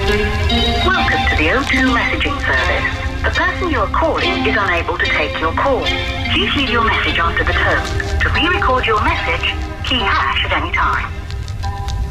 Welcome to the O2 messaging service. The person you are calling is unable to take your call. Please leave your message after the tone. To re-record your message, key hash at any time.